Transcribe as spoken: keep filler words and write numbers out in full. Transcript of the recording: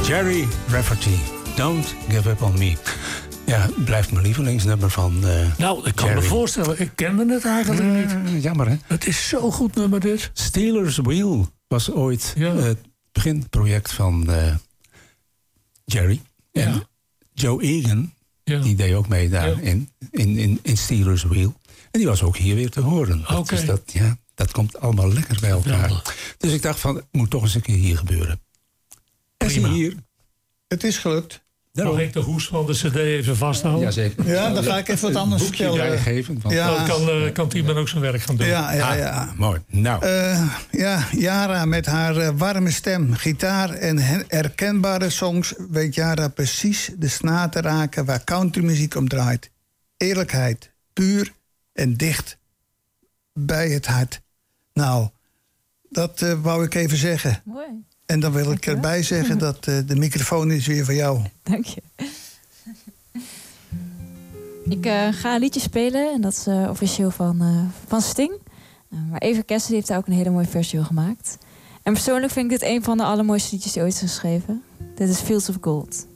Gerry Rafferty, Don't Give Up On Me. Ja, blijft mijn lievelingsnummer van uh, Nou, ik kan Gerry. me voorstellen, ik kende het eigenlijk Uh, niet. jammer, hè? Het is zo'n goed nummer, dit. Steelers Wheel was ooit Ja. uh, het beginproject van uh, Gerry. En Ja. Joe Egan, Ja. die deed ook mee Ja. daarin, in, in, in Steelers Wheel. En die was ook hier weer te horen. Oké. Dus dat, ja, dat komt allemaal lekker bij elkaar. Geweldig. Dus ik dacht van, het moet toch eens een keer hier gebeuren. En zie Prima. hier. Het is gelukt. Mag ik de hoes van de cd even vasthouden? Jazeker. Ja, dan ga ik even wat anders boekje vertellen. bijgeven. Van, Ja. Dan kan, uh, kan Tiemen ook zijn werk gaan doen. Ja, ja, Ah, ja. mooi. Nou, Eh, ja, Yara met haar eh, warme stem, gitaar en her- herkenbare songs weet Yara precies de snaar te raken waar countrymuziek om draait. Eerlijkheid, puur en dicht bij het hart. Nou, dat eh, wou ik even zeggen. Mooi, En dan wil ik Dankjewel. erbij zeggen dat eh, de microfoon is weer voor jou. dank je. Ik eh, ga een liedje spelen en dat is eh, officieel van, eh, van Sting. Uh, maar Eva Cassidy heeft daar ook een hele mooie versie van gemaakt. En persoonlijk vind ik dit een van de allermooiste liedjes die ooit is geschreven. Dit is Fields of Gold.